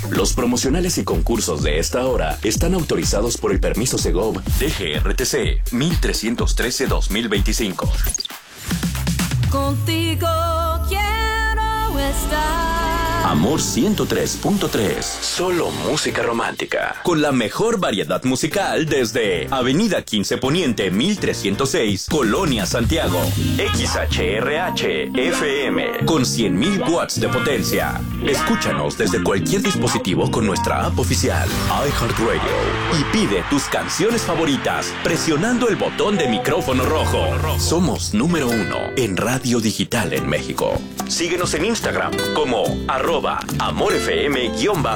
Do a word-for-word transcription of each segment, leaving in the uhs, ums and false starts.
Los promocionales y concursos de esta hora están autorizados por el permiso Segov D G R T C mil trescientos trece guión dos mil veinticinco. Contigo quiero estar. Amor ciento tres punto tres. Solo música romántica. Con la mejor variedad musical desde Avenida quince Poniente mil trescientos seis, Colonia Santiago. X H R H F M con cien mil watts de potencia. Escúchanos desde cualquier dispositivo con nuestra app oficial iHeartRadio y pide tus canciones favoritas presionando el botón de micrófono rojo. Somos número uno en radio digital en México. Síguenos en Instagram como arroba amorfm-mx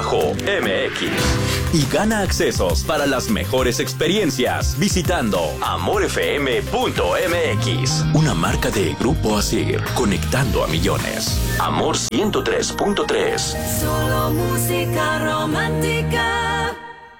y gana accesos para las mejores experiencias visitando amorfm punto m x. Una marca de Grupo Asir, conectando a millones. Amor ciento tres punto tres. Solo música romántica.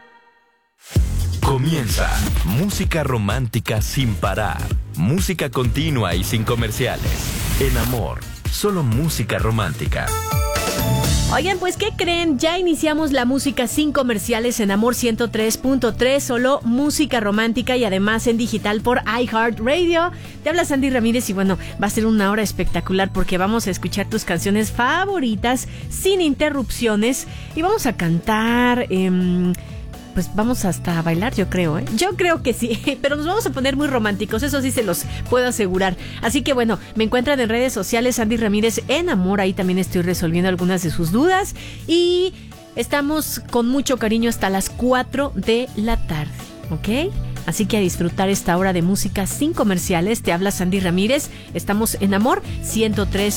Comienza Música Romántica sin parar. Música continua y sin comerciales. En Amor, solo música romántica. Oigan, pues, ¿qué creen? Ya iniciamos la música sin comerciales en Amor ciento tres punto tres, solo música romántica y además en digital por iHeartRadio. Te habla Sandy Ramírez y bueno, va a ser una hora espectacular porque vamos a escuchar tus canciones favoritas sin interrupciones y vamos a cantar... Eh, Pues vamos hasta a bailar, yo creo, ¿eh? Yo creo que sí, pero nos vamos a poner muy románticos, eso sí se los puedo asegurar. Así que bueno, me encuentran en redes sociales Sandy Ramírez en Amor, ahí también estoy resolviendo algunas de sus dudas. Y estamos con mucho cariño hasta las cuatro de la tarde, ¿ok? Así que a disfrutar esta hora de música sin comerciales. Te habla Sandy Ramírez, estamos en Amor ciento tres